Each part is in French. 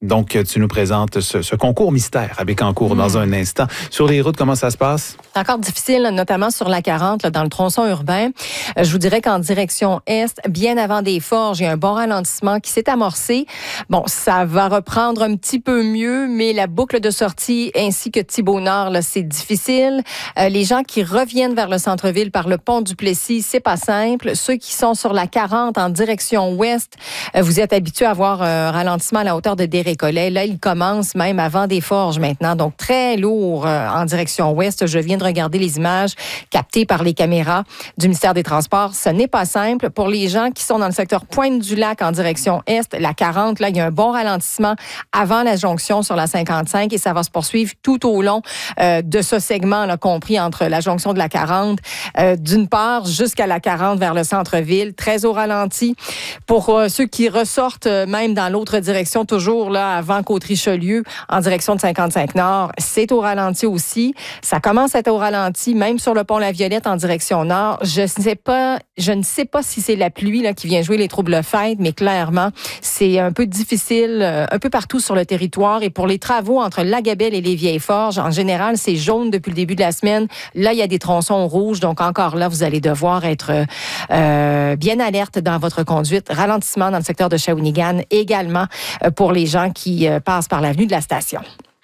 Donc, tu nous présentes ce concours mystère à Bécancour dans un instant. Sur les routes, comment ça se passe? C'est encore difficile, notamment sur la 40, là, dans le tronçon urbain. Je vous dirais qu'en direction est, bien avant des Forges, il y a un bon ralentissement qui s'est amorcé. Bon, ça va reprendre un petit peu mieux, mais la boucle de sortie ainsi que Thibault-Nord, là, c'est difficile. Les gens qui reviennent vers le centre-ville par le pont du Plessis, c'est pas simple. Ceux qui sont sur la 40 en direction ouest, vous êtes habitués à voir un ralentissement à la hauteur de Desrécollets. Là, il commence même avant des Forges maintenant, donc très lourd en direction ouest. Je viens de regarder les images captées par les caméras du ministère des Transports. Ce n'est pas simple. Pour les gens qui sont dans le secteur Pointe-du-Lac en direction est, la 40, là, il y a un bon ralentissement avant la jonction sur la 55 et ça va se poursuivre tout au long de ce segment, là, compris entre la jonction de la 40, d'une part, jusqu'à la 40 vers le centre-ville, très au ralenti. Pour ceux qui ressortent même dans l'autre direction, toujours là avant Côte-Richelieu, en direction de 55 Nord, c'est au ralenti aussi. Ça commence à être au ralenti, même sur le pont La Violette en direction nord. Je ne sais pas si c'est la pluie là, qui vient jouer les troubles-fêtes, mais clairement, c'est un peu difficile un peu partout sur le territoire. Et pour les travaux entre Lagabelle et les Vieilles-Forges, en général, c'est jaune depuis le début de la semaine. Là, il y a des tronçons rouges, donc encore là, vous allez devoir être bien alerte dans votre conduite. Ralentissement dans le secteur de Shawinigan également pour les gens qui passent par l'avenue de la station.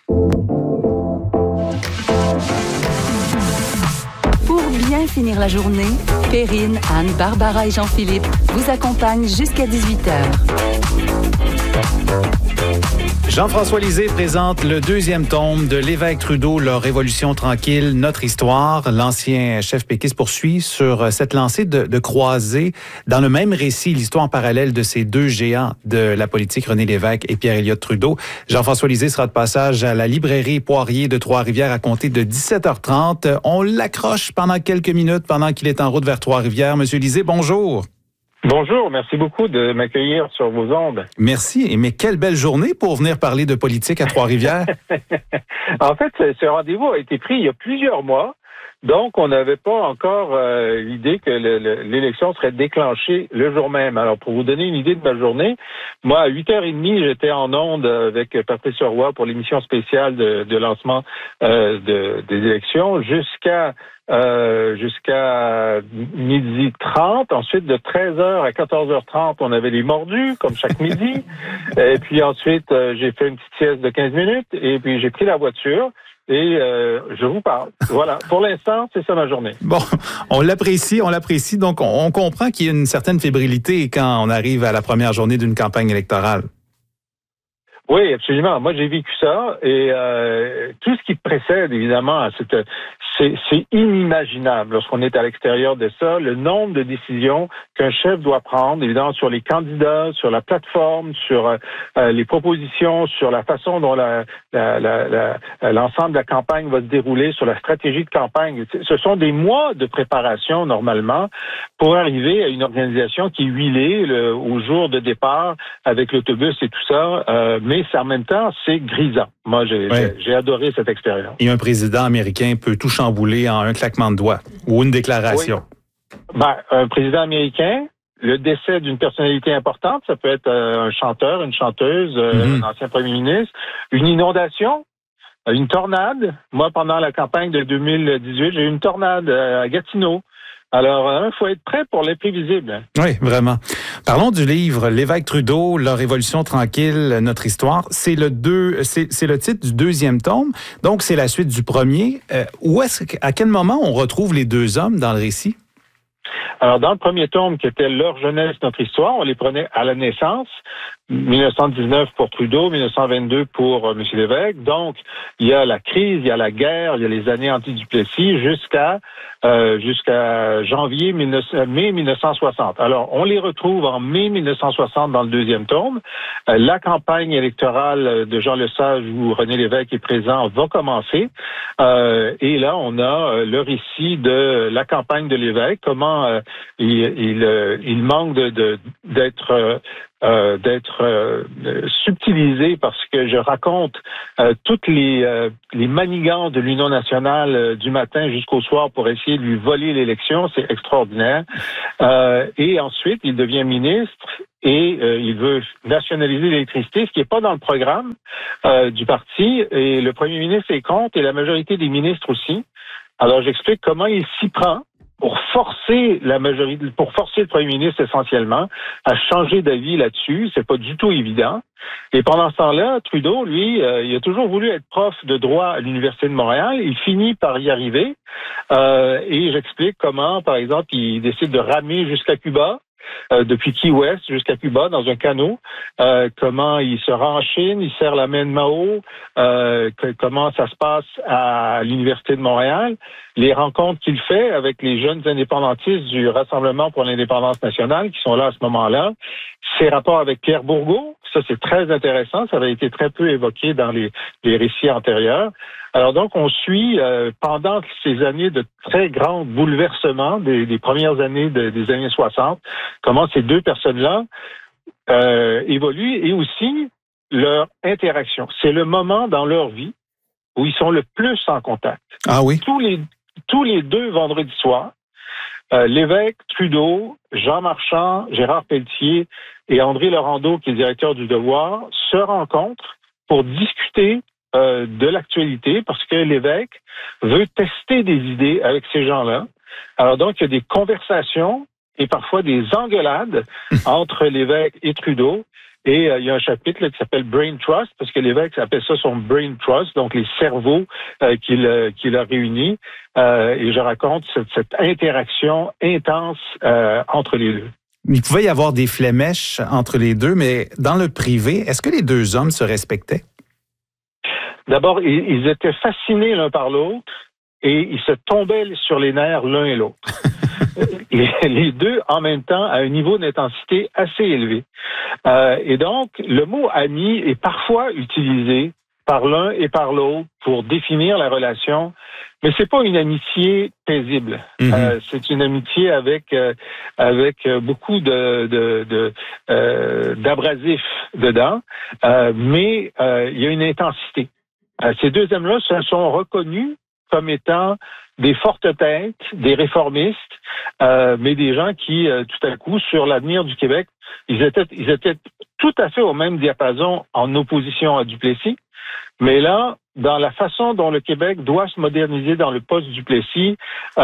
Pour bien finir la journée, Perrine, Anne, Barbara et Jean-Philippe vous accompagnent jusqu'à 18h. Jean-François Lisée présente le deuxième tome de Lévesque Trudeau, leur Révolution tranquille, notre histoire. L'ancien chef péquiste poursuit sur cette lancée de croisés dans le même récit, l'histoire en parallèle de ces deux géants de la politique, René Lévesque et Pierre-Éliott Trudeau. Jean-François Lisée sera de passage à la librairie Poirier de Trois-Rivières à compter de 17h30. On l'accroche pendant quelques minutes pendant qu'il est en route vers Trois-Rivières. Monsieur Lisée, bonjour. Bonjour, merci beaucoup de m'accueillir sur vos ondes. Merci, mais quelle belle journée pour venir parler de politique à Trois-Rivières. En fait, ce rendez-vous a été pris il y a plusieurs mois, donc on n'avait pas encore l'idée que l'élection serait déclenchée le jour même. Alors, pour vous donner une idée de ma journée, moi, à 8h30, j'étais en onde avec Patrice Roy pour l'émission spéciale de lancement des élections jusqu'à 12h30. Ensuite, de 13h à 14h30, on avait les mordus, comme chaque midi. Et puis ensuite, j'ai fait une petite sieste de 15 minutes. Et puis, j'ai pris la voiture et je vous parle. Voilà. Pour l'instant, c'est ça ma journée. Bon, on l'apprécie. Donc, on comprend qu'il y a une certaine fébrilité quand on arrive à la première journée d'une campagne électorale. Oui, absolument. Moi, j'ai vécu ça et tout ce qui précède, évidemment, c'est inimaginable lorsqu'on est à l'extérieur de ça. Le nombre de décisions qu'un chef doit prendre, évidemment, sur les candidats, sur la plateforme, sur les propositions, sur la façon dont l'ensemble de la campagne va se dérouler, sur la stratégie de campagne. Ce sont des mois de préparation, normalement, pour arriver à une organisation qui est huilée au jour de départ avec l'autobus et tout ça. Mais en même temps, c'est grisant. Moi, j'ai adoré cette expérience. Et un président américain peut tout chambouler en un claquement de doigts ou une déclaration. Oui. Un président américain, le décès d'une personnalité importante, ça peut être un chanteur, une chanteuse, un ancien premier ministre, une inondation, une tornade. Moi, pendant la campagne de 2018, j'ai eu une tornade à Gatineau. Alors, il faut être prêt pour l'imprévisible. Oui, vraiment. Parlons du livre Lévesque Trudeau, leur Révolution tranquille, notre histoire. C'est le titre du deuxième tome, donc c'est la suite du premier. À quel moment on retrouve les deux hommes dans le récit? Alors, dans le premier tome, qui était Leur jeunesse, notre histoire, on les prenait à la naissance. 1919 pour Trudeau, 1922 pour M. Lévesque. Donc, il y a la crise, il y a la guerre, il y a les années anti-Duplessis jusqu'à mai 1960. Alors, on les retrouve en mai 1960 dans le deuxième tome. La campagne électorale de Jean Lesage où René Lévesque est présent va commencer. Et là, on a le récit de la campagne de Lévesque, comment il manque d'être d'être subtilisé parce que je raconte toutes les manigances de l'Union nationale du matin jusqu'au soir pour essayer de lui voler l'élection. C'est extraordinaire. Et ensuite, il devient ministre et il veut nationaliser l'électricité, ce qui n'est pas dans le programme du parti. Et le premier ministre est contre et la majorité des ministres aussi. Alors, j'explique comment il s'y prend pour forcer le premier ministre essentiellement à changer d'avis là-dessus. C'est pas du tout évident. Et pendant ce temps-là, Trudeau, lui, il a toujours voulu être prof de droit à l'Université de Montréal. Il finit par y arriver. Et j'explique comment, par exemple, il décide de ramer jusqu'à Cuba. Depuis Key West jusqu'à Cuba dans un canot, comment il se rend en Chine, il serre la main de Mao, comment ça se passe à l'Université de Montréal, les rencontres qu'il fait avec les jeunes indépendantistes du Rassemblement pour l'indépendance nationale qui sont là à ce moment-là, ses rapports avec Pierre Bourgault, ça c'est très intéressant, ça avait été très peu évoqué dans les récits antérieurs. Alors donc, on suit pendant ces années de très grands bouleversements des premières années des années 60, comment ces deux personnes-là évoluent et aussi leur interaction. C'est le moment dans leur vie où ils sont le plus en contact. Ah oui? Tous les deux vendredis soirs, Lévesque, Trudeau, Jean Marchand, Gérard Pelletier et André Laurendeau, qui est directeur du Devoir, se rencontrent pour discuter de l'actualité parce que Lévesque veut tester des idées avec ces gens-là. Alors donc, il y a des conversations et parfois des engueulades entre Lévesque et Trudeau. Et il y a un chapitre là, qui s'appelle Brain Trust, parce que Lévesque appelle ça son Brain Trust, donc les cerveaux qu'il a réunis. Et je raconte cette interaction intense entre les deux. Il pouvait y avoir des flémèches entre les deux, mais dans le privé, est-ce que les deux hommes se respectaient? D'abord, ils étaient fascinés l'un par l'autre et ils se tombaient sur les nerfs l'un et l'autre. Les deux en même temps à un niveau d'intensité assez élevé. Et donc, le mot ami est parfois utilisé par l'un et par l'autre pour définir la relation, mais c'est pas une amitié paisible. C'est une amitié avec beaucoup d'abrasifs dedans, mais il y a une intensité. Ces deux hommes-là se sont reconnus comme étant des fortes têtes, des réformistes, mais des gens qui, tout à coup, sur l'avenir du Québec, ils étaient tout à fait au même diapason en opposition à Duplessis. Mais là, dans la façon dont le Québec doit se moderniser dans le post-Duplessis,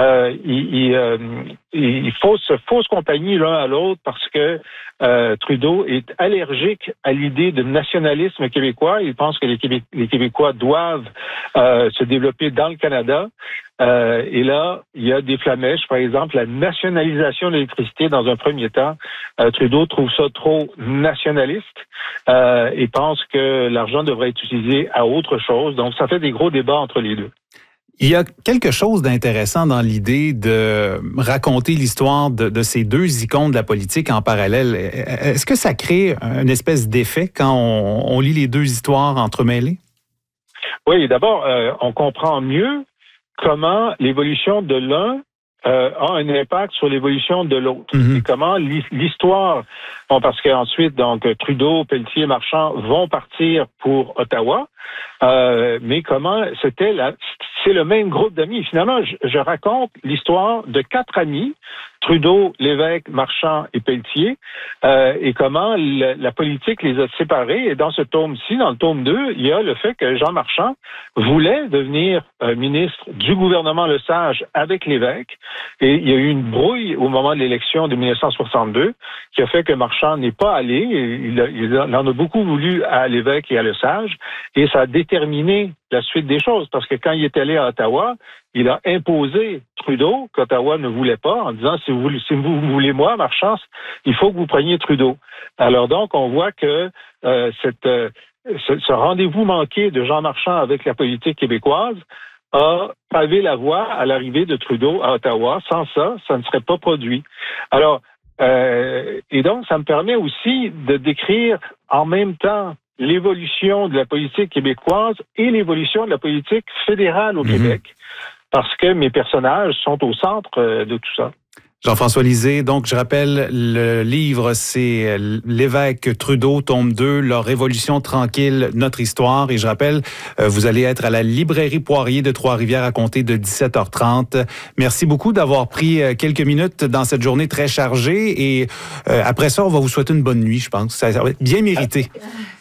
il faut se fausse compagnie l'un à l'autre parce que Trudeau est allergique à l'idée de nationalisme québécois. Il pense que les Québécois doivent se développer dans le Canada. Et là, il y a des flamèches. Par exemple, la nationalisation de l'électricité dans un premier temps. Trudeau trouve ça trop nationaliste et pense que l'argent devrait être utilisé à autre chose. Donc, ça fait des gros débats entre les deux. Il y a quelque chose d'intéressant dans l'idée de raconter l'histoire de ces deux icônes de la politique en parallèle. Est-ce que ça crée une espèce d'effet quand on lit les deux histoires entremêlées? Oui, d'abord, on comprend mieux comment l'évolution de l'un a un impact sur l'évolution de l'autre. Et comment l'histoire, parce qu'ensuite, donc, Trudeau, Pelletier, Marchand vont partir pour Ottawa, mais comment c'est le même groupe d'amis. Finalement, je raconte l'histoire de 4 amis, Trudeau, Lévesque, Marchand et Pelletier, et comment la politique les a séparés. Et dans ce tome-ci, dans le tome 2, il y a le fait que Jean Marchand voulait devenir ministre du gouvernement Lesage avec Lévesque. Et il y a eu une brouille au moment de l'élection de 1962 qui a fait que Marchand n'est pas allé. Il en a beaucoup voulu à Lévesque et à Lesage. Et ça a déterminé la suite des choses. Parce que quand il est allé à Ottawa, il a imposé Trudeau qu'Ottawa ne voulait pas en disant si vous voulez moi, Marchand, il faut que vous preniez Trudeau. Alors donc, on voit que ce rendez-vous manqué de Jean Marchand avec la politique québécoise a pavé la voie à l'arrivée de Trudeau à Ottawa. Sans ça, ça ne serait pas produit. Alors, et donc, ça me permet aussi de décrire en même temps l'évolution de la politique québécoise et l'évolution de la politique fédérale au Québec, parce que mes personnages sont au centre de tout ça. Jean-François Lisée, donc je rappelle, le livre, c'est L'évêque Trudeau, tome 2, Leur révolution tranquille, notre histoire. Et je rappelle, vous allez être à la librairie Poirier de Trois-Rivières à compter de 17h30. Merci beaucoup d'avoir pris quelques minutes dans cette journée très chargée. Et après ça, on va vous souhaiter une bonne nuit, je pense. Ça va être bien mérité.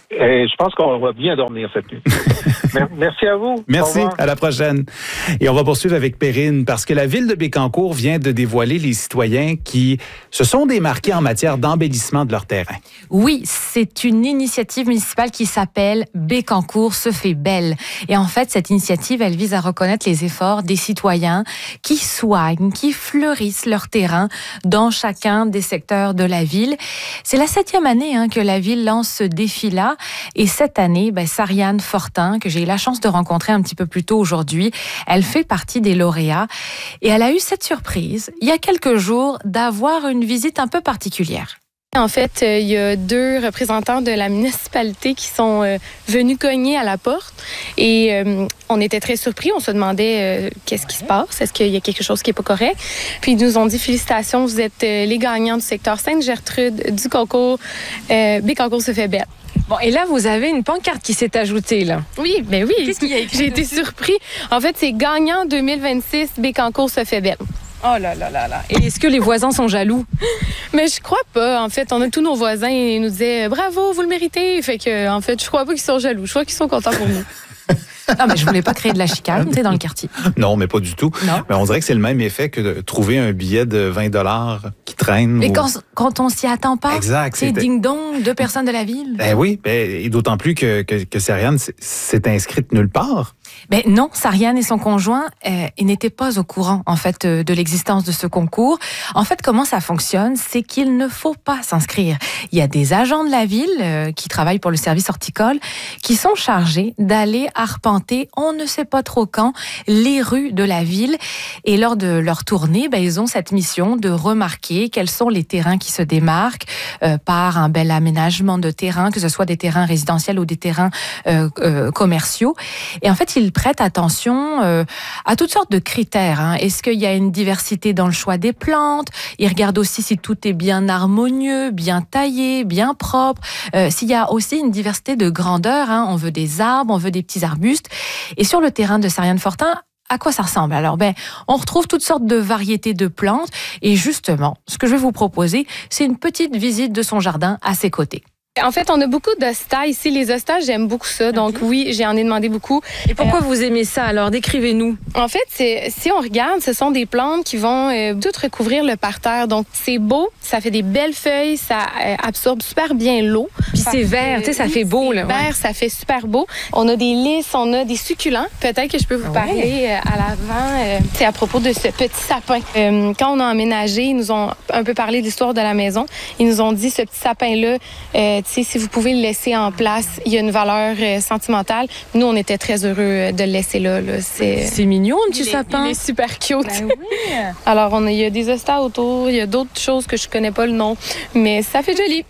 Je pense qu'on va bien dormir cette nuit. Merci à vous. Merci, à la prochaine. Et on va poursuivre avec Perrine, parce que la ville de Bécancour vient de dévoiler les citoyens qui se sont démarqués en matière d'embellissement de leur terrain. Oui, c'est une initiative municipale qui s'appelle Bécancour se fait belle. Et en fait, cette initiative, elle vise à reconnaître les efforts des citoyens qui soignent, qui fleurissent leur terrain dans chacun des secteurs de la ville. C'est la 7e année que la ville lance ce défi-là. Et cette année, Sariane Fortin, que j'ai eu la chance de rencontrer un petit peu plus tôt aujourd'hui, elle fait partie des lauréats. Et elle a eu cette surprise, il y a quelques jours, d'avoir une visite un peu particulière. En fait, il y a 2 représentants de la municipalité qui sont venus cogner à la porte et on était très surpris. On se demandait qu'est-ce qui se passe, est-ce qu'il y a quelque chose qui n'est pas correct. Puis ils nous ont dit félicitations, vous êtes les gagnants du secteur Sainte-Gertrude du concours Bécancour se fait belle. Bon, et là, vous avez une pancarte qui s'est ajoutée, là. Oui, mais oui. Qu'est-ce qu'il y a écrit? J'ai été surpris. En fait, c'est gagnant 2026, Bécancour se fait belle. Oh là là là là. Et est-ce que les voisins sont jaloux? Mais je crois pas. En fait, on a tous nos voisins et nous disaient bravo, vous le méritez. Fait que, en fait, je crois pas qu'ils sont jaloux. Je crois qu'ils sont contents pour nous. Non, mais je voulais pas créer de la chicane, dans le quartier. Non, mais pas du tout. Non. Mais on dirait que c'est le même effet que de trouver un billet de 20$ qui traîne. Mais quand on s'y attend pas, exact, c'est ding-dong, 2 personnes de la ville. Oui, et d'autant plus que Sariane s'est inscrite nulle part. Non, Sariane et son conjoint ils n'étaient pas au courant en fait de l'existence de ce concours. En fait, comment ça fonctionne, c'est qu'il ne faut pas s'inscrire. Il y a des agents de la ville qui travaillent pour le service horticole qui sont chargés d'aller arpenter, on ne sait pas trop quand, les rues de la ville. Et lors de leur tournée, ils ont cette mission de remarquer quels sont les terrains qui se démarquent par un bel aménagement de terrain, que ce soit des terrains résidentiels ou des terrains commerciaux. Et en fait, ils prêtent attention à toutes sortes de critères. Est-ce qu'il y a une diversité dans le choix des plantes? Ils regardent aussi si tout est bien harmonieux, bien taillé, bien propre. S'il y a aussi une diversité de grandeur, on veut des arbres, on veut des petits arbustes. Et sur le terrain de Sariane Fortin, à quoi ça ressemble? Alors, on retrouve toutes sortes de variétés de plantes. Et justement, ce que je vais vous proposer, c'est une petite visite de son jardin à ses côtés. En fait, on a beaucoup d'hostas ici. Les hostas, j'aime beaucoup ça. Donc oui, j'en ai demandé beaucoup. Et pourquoi vous aimez ça? Alors, décrivez-nous. En fait, si on regarde, ce sont des plantes qui vont toutes recouvrir le parterre. Donc, c'est beau, ça fait des belles feuilles, ça absorbe super bien l'eau. Puis c'est vert, ça fait beau. Là, vert, ça fait super beau. On a des lys, on a des succulents. Peut-être que je peux vous parler à l'avant. C'est à propos de ce petit sapin. Quand on a emménagé, ils nous ont un peu parlé de l'histoire de la maison. Ils nous ont dit, ce petit sapin-là, si vous pouvez le laisser en place, il y a une valeur sentimentale. Nous, on était très heureux de le laisser là. C'est mignon, un petit sapin. Il est super cute. Oui. Alors, il y a des hostas autour, il y a d'autres choses que je connais pas le nom, mais ça fait joli.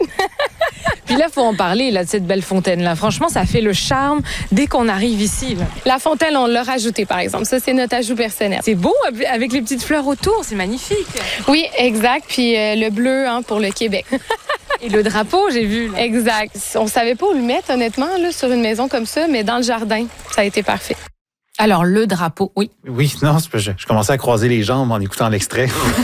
Puis là, il faut en parler de cette belle fontaine-là. Franchement, ça fait le charme dès qu'on arrive ici. Là. La fontaine, on l'a rajoutée, par exemple. Ça, c'est notre ajout personnel. C'est beau, avec les petites fleurs autour. C'est magnifique. Oui, exact. Puis le bleu pour le Québec. Et le drapeau, j'ai vu. Là. Exact. On savait pas où le mettre, honnêtement, sur une maison comme ça, mais dans le jardin, ça a été parfait. Alors, le drapeau, oui. Oui, non, je commençais à croiser les jambes en écoutant l'extrait.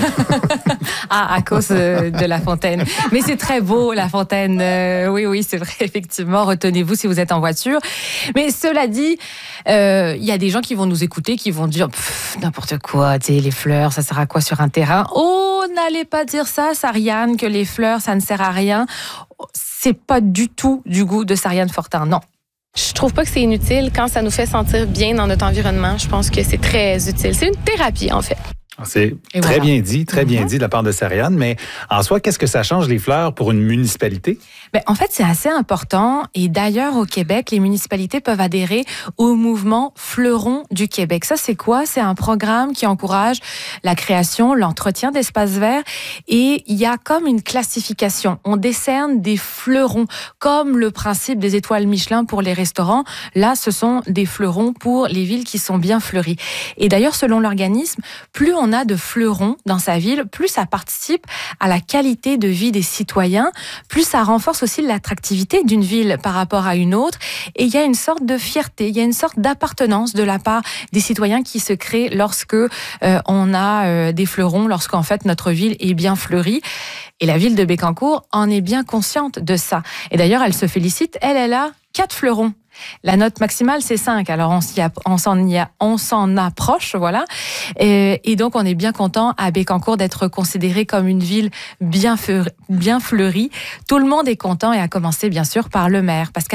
À cause de la fontaine. Mais c'est très beau, la fontaine. Oui, c'est vrai, effectivement. Retenez-vous si vous êtes en voiture. Mais cela dit, il y a des gens qui vont nous écouter, qui vont dire n'importe quoi, les fleurs, ça sert à quoi sur un terrain? Oh, n'allez pas dire ça, Sariane, que les fleurs, ça ne sert à rien. C'est pas du tout du goût de Sariane Fortin, non. Je trouve pas que c'est inutile quand ça nous fait sentir bien dans notre environnement. Je pense que c'est très utile. C'est une thérapie, en fait. C'est très bien dit de la part de Sariane, mais en soi, qu'est-ce que ça change les fleurs pour une municipalité? En fait, c'est assez important et d'ailleurs, au Québec, les municipalités peuvent adhérer au mouvement Fleurons du Québec. Ça, c'est quoi? C'est un programme qui encourage la création, l'entretien d'espaces verts et il y a comme une classification. On décerne des fleurons, comme le principe des étoiles Michelin pour les restaurants. Là, ce sont des fleurons pour les villes qui sont bien fleuries. Et d'ailleurs, selon l'organisme, plus on on a de fleurons dans sa ville, plus ça participe à la qualité de vie des citoyens, plus ça renforce aussi l'attractivité d'une ville par rapport à une autre. Et il y a une sorte de fierté, il y a une sorte d'appartenance de la part des citoyens qui se crée lorsque on a des fleurons, lorsqu'en fait notre ville est bien fleurie. Et la ville de Bécancour en est bien consciente de ça. Et d'ailleurs, elle se félicite, elle a 4 fleurons. La note maximale, c'est 5. Alors, on s'en approche, voilà. Et donc, on est bien content à Bécancour d'être considéré comme une ville bien fleurie. Tout le monde est content et à commencer, bien sûr, par le maire. Parce